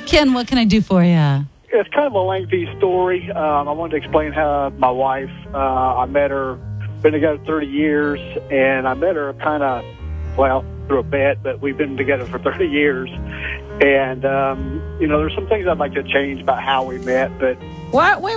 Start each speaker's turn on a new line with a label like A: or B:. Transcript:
A: Ken, what can I do for you?
B: It's kind of a lengthy story. I wanted to explain how my wife, I met her, been together 30 years, and I met her kind of, through a bet, but we've been together for 30 years. And, there's some things I'd like to change about how we met, but
A: Wait,